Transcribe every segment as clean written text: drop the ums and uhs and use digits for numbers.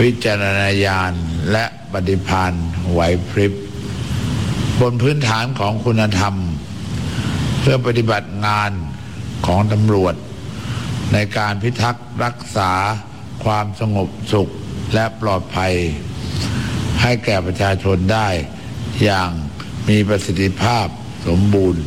วิจารณญาณและปฏิภาณไหวพริบบนพื้นฐานของคุณธรรมเพื่อปฏิบัติงานของตำรวจในการพิทักษ์รักษาความสงบสุขและปลอดภัยให้แก่ประชาชนได้อย่างมีประสิทธิภาพสมบูรณ์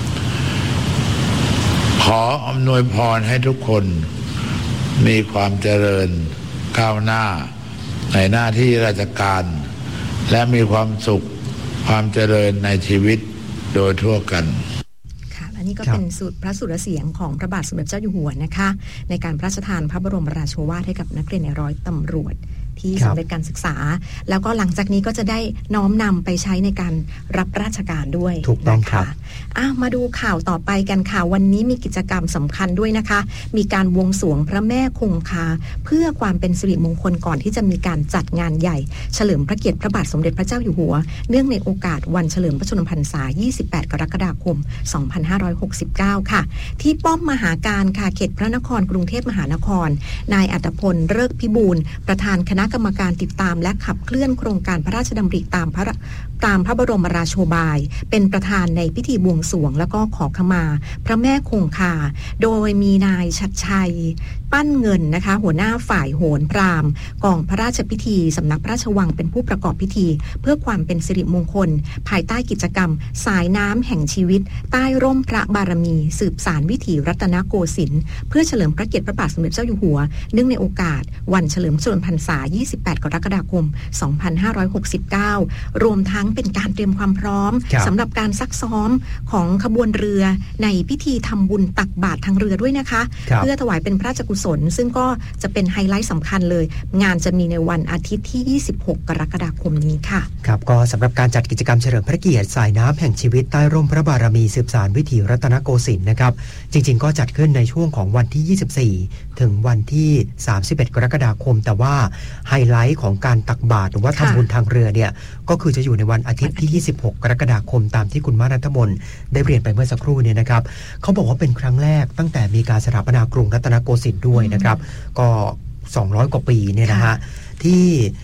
ขออำนวยพรให้ทุกคนมีความเจริญก้าวหน้าในหน้าที่ราชการและมีความสุขความเจริญในชีวิตโดยทั่วกันค่ะอันนี้ก็เป็นพระสุรเสียงของพระบาทสมเด็จเจ้าอยู่หัวนะคะในการพระราชทานพระบรมราโชวาทให้กับนักเรียนในร้อยตำรวจที่สำเร็จการศึกษาแล้วก็หลังจากนี้ก็จะได้น้อมนำไปใช้ในการรับราชการด้วยถูกต้องครับมาดูข่าวต่อไปกันค่ะวันนี้มีกิจกรรมสำคัญด้วยนะคะมีการบวงสรวงพระแม่คงคาเพื่อความเป็นสิริมงคลก่อนที่จะมีการจัดงานใหญ่เฉลิมพระเกียรติพระบาทสมเด็จพระเจ้าอยู่หัวเนื่องในโอกาสวันเฉลิมพระชนมพรรษา28 กรกฎาคม 2569 ค่ะที่ป้อมมหาการค่ะเขตพระนครกรุงเทพมหานครนายอัตพลเลิกพิบูลประธานคณะกรรมการติดตามและขับเคลื่อนโครงการพระราชดำริตามพระบรมราโชบายเป็นประธานในพิธีบวงสรวงแล้วก็ขอขมาพระแม่คงคาโดยมีนายชัดชัยปั้นเงินนะคะหัวหน้าฝ่ายโหรพราหมณ์กองพระราชพิธีสำนักพระราชวังเป็นผู้ประกอบพิธีเพื่อความเป็นสิริมงคลภายใต้กิจกรรมสายน้ำแห่งชีวิตใต้ร่มพระบารมีสืบสานวิถีรัตนโกสินทร์เพื่อเฉลิมพระเกียรติพระบาทสมเด็จเจ้าอยู่หัวเนื่องในโอกาสวันเฉลิมพระชนมพรรษา28 กรกฎาคม 2569 รวมทั้งเป็นการเตรียมความพร้อมสำหรับการซักซ้อมของขบวนเรือในพิธีทำบุญตักบาตรทางเรือด้วยนะคะเพื่อถวายเป็นพระราชกุศลซึ่งก็จะเป็นไฮไลท์สำคัญเลยงานจะมีในวันอาทิตย์ที่26 กรกฎาคมนี้ค่ะครับก็สำหรับการจัดกิจกรรมเฉลิมพระเกียรติสายน้ำแห่งชีวิตใต้ร่มพระบารมีสืบสานวิถีรัตนโกสินทร์นะครับจริงๆก็จัดขึ้นในช่วงของวันที่24ถึงวันที่31 กรกฎาคมแต่ว่าไฮไลท์ของการตักบาตรหรือว่าทำบุญทางเรือเนี่ยก็คือจะอยู่ในวันอาทิตย์ที่26 กรกฎาคมตามที่คุณมานันทมนต์ได้เรียนไปเมื่อสักครู่เนี่ยนะครับเขาบอกว่าเป็นครั้งแรกตั้งแต่มีการสถาปนากรุงรัตนโกสินทร์ด้วยนะครับก็200 กว่าปีเนี่ยนะฮะที่